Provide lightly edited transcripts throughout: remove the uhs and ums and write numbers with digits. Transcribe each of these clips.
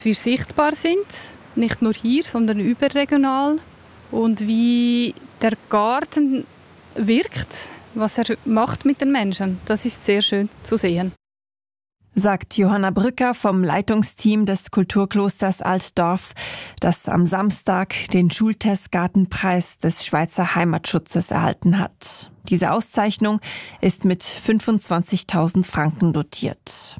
Wir sichtbar sind, nicht nur hier, sondern überregional. Und wie der Garten wirkt, was er macht mit den Menschen, das ist sehr schön zu sehen. Sagt Johanna Brücker vom Leitungsteam des Kulturklosters Altdorf, das am Samstag den Schultestgartenpreis des Schweizer Heimatschutzes erhalten hat. Diese Auszeichnung ist mit 25.000 Franken dotiert.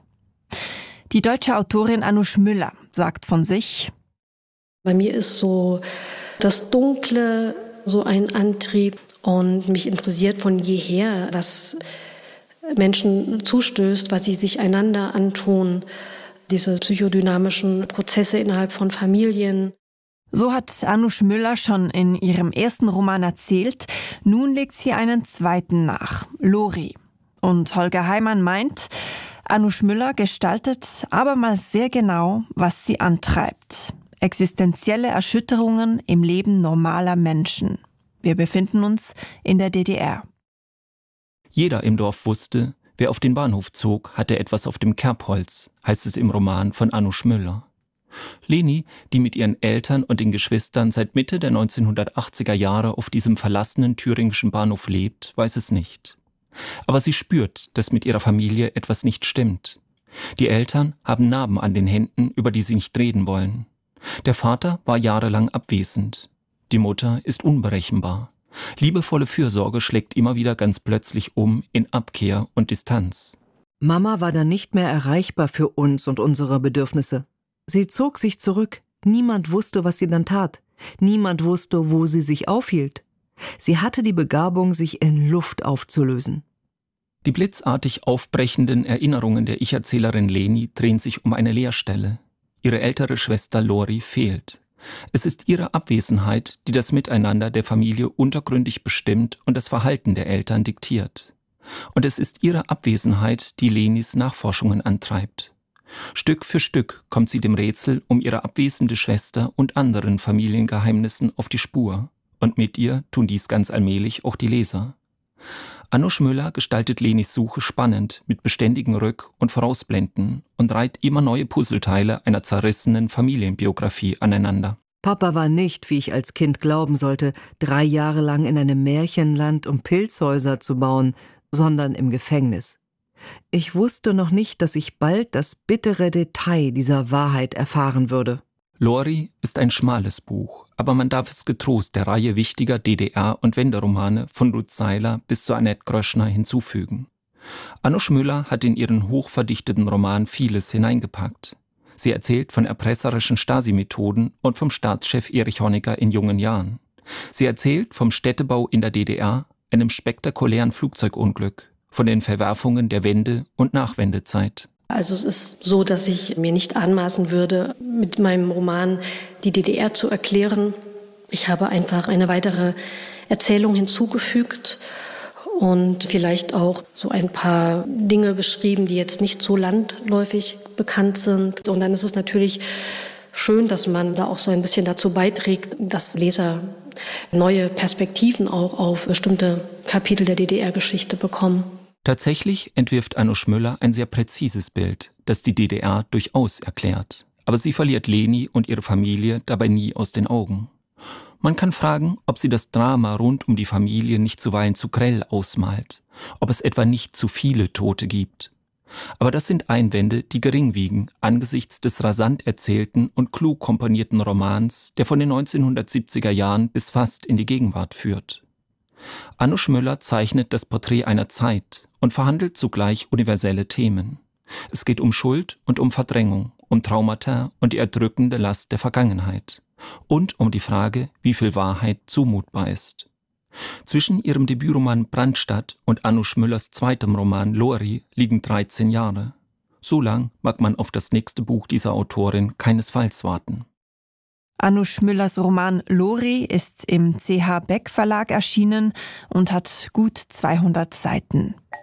Die deutsche Autorin Anusch Müller sagt von sich: Bei mir ist so das Dunkle so ein Antrieb und mich interessiert von jeher, was Menschen zustößt, was sie sich einander antun, diese psychodynamischen Prozesse innerhalb von Familien. So hat Anusch Müller schon in ihrem ersten Roman erzählt. Nun legt sie einen zweiten nach, Lori. Und Holger Heimann meint, Anusch Müller gestaltet abermals sehr genau, was sie antreibt. Existenzielle Erschütterungen im Leben normaler Menschen. Wir befinden uns in der DDR. Jeder im Dorf wusste, wer auf den Bahnhof zog, hatte etwas auf dem Kerbholz, heißt es im Roman von Anusch Müller. Leni, die mit ihren Eltern und den Geschwistern seit Mitte der 1980er Jahre auf diesem verlassenen thüringischen Bahnhof lebt, weiß es nicht. Aber sie spürt, dass mit ihrer Familie etwas nicht stimmt. Die Eltern haben Narben an den Händen, über die sie nicht reden wollen. Der Vater war jahrelang abwesend. Die Mutter ist unberechenbar. Liebevolle Fürsorge schlägt immer wieder ganz plötzlich um in Abkehr und Distanz. Mama war dann nicht mehr erreichbar für uns und unsere Bedürfnisse. Sie zog sich zurück. Niemand wusste, was sie dann tat. Niemand wusste, wo sie sich aufhielt. Sie hatte die Begabung, sich in Luft aufzulösen. Die blitzartig aufbrechenden Erinnerungen der Ich-Erzählerin Leni drehen sich um eine Leerstelle. Ihre ältere Schwester Lori fehlt. Es ist ihre Abwesenheit, die das Miteinander der Familie untergründig bestimmt und das Verhalten der Eltern diktiert. Und es ist ihre Abwesenheit, die Lenis Nachforschungen antreibt. Stück für Stück kommt sie dem Rätsel um ihre abwesende Schwester und anderen Familiengeheimnissen auf die Spur. Und mit ihr tun dies ganz allmählich auch die Leser. Anusch Müller gestaltet Lenis Suche spannend mit beständigen Rück- und Vorausblenden und reiht immer neue Puzzleteile einer zerrissenen Familienbiografie aneinander. Papa war nicht, wie ich als Kind glauben sollte, 3 Jahre lang in einem Märchenland, um Pilzhäuser zu bauen, sondern im Gefängnis. Ich wusste noch nicht, dass ich bald das bittere Detail dieser Wahrheit erfahren würde. Lori ist ein schmales Buch, aber man darf es getrost der Reihe wichtiger DDR- und Wenderomane von Ruth Seiler bis zu Annette Gröschner hinzufügen. Anusch Müller hat in ihren hochverdichteten Roman vieles hineingepackt. Sie erzählt von erpresserischen Stasi-Methoden und vom Staatschef Erich Honecker in jungen Jahren. Sie erzählt vom Städtebau in der DDR, einem spektakulären Flugzeugunglück, von den Verwerfungen der Wende- und Nachwendezeit. Also es ist so, dass ich mir nicht anmaßen würde, mit meinem Roman die DDR zu erklären. Ich habe einfach eine weitere Erzählung hinzugefügt und vielleicht auch so ein paar Dinge beschrieben, die jetzt nicht so landläufig bekannt sind. Und dann ist es natürlich schön, dass man da auch so ein bisschen dazu beiträgt, dass Leser neue Perspektiven auch auf bestimmte Kapitel der DDR-Geschichte bekommen. Tatsächlich entwirft Anusch Müller ein sehr präzises Bild, das die DDR durchaus erklärt. Aber sie verliert Leni und ihre Familie dabei nie aus den Augen. Man kann fragen, ob sie das Drama rund um die Familie nicht zuweilen zu grell ausmalt, ob es etwa nicht zu viele Tote gibt. Aber das sind Einwände, die gering wiegen angesichts des rasant erzählten und klug komponierten Romans, der von den 1970er Jahren bis fast in die Gegenwart führt. Anusch Müller zeichnet das Porträt einer Zeit und verhandelt zugleich universelle Themen. Es geht um Schuld und um Verdrängung, um Traumata und die erdrückende Last der Vergangenheit und um die Frage, wie viel Wahrheit zumutbar ist. Zwischen ihrem Debütroman Brandstadt und Anusch Müllers zweitem Roman Lori liegen 13 Jahre. So lang mag man auf das nächste Buch dieser Autorin keinesfalls warten. Anusch Müllers Roman Lori ist im CH Beck Verlag erschienen und hat gut 200 Seiten.